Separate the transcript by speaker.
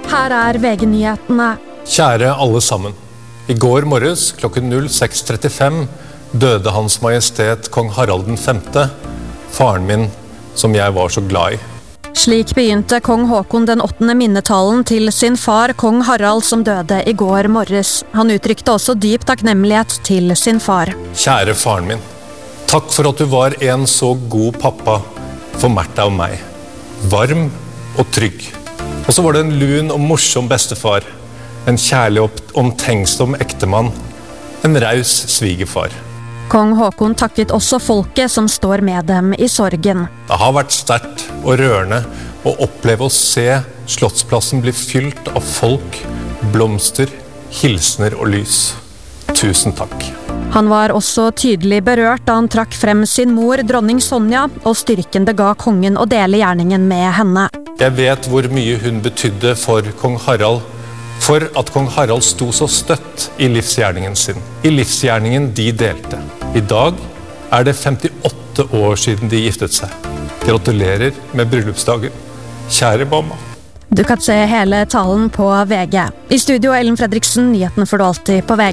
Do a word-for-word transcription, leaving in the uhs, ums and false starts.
Speaker 1: Her er V G-nyhetene.
Speaker 2: Kjære alle sammen. I går morges klokken seks trettifem døde Hans Majestet Kong Harald den femte, faren min som jeg var så glad i.
Speaker 1: Slik begynte kong Håkon den åttende minnetalen til sin far, kong Harald, som døde i går morges. Han uttrykte også dyp takknemlighet til sin far.
Speaker 2: Kjære faren min, takk for at du var en så god pappa for Märtha og meg. Varm og trygg. Og så var det en lun og morsom bestefar. En kjærlig og omtenksom ektemann. En raus svigerfar.
Speaker 1: Kong Håkon takket også folket som står med dem i sorgen.
Speaker 2: Det har vært sterkt og rørende å oppleve å se Slottsplassen bli fylt av folk, blomster, hilsener og lys. Tusen takk.
Speaker 1: Han var også tydelig berørt da han trakk frem sin mor, dronning Sonja, og styrken det ga kongen å dele gjerningen med henne.
Speaker 2: Jeg vet hvor mye hun betydde for kong Harald, for at kong Harald sto så støtt i livsgjerningen sin. I livsgjerningen de delte. I dag er det femtiåtte år siden de giftet seg. Gratulerer med bryllupsdagen. Kjære mamma.
Speaker 1: Du kan se hele talen på V G. I studio Ellen Fredriksen, nyheten får du alltid på V G.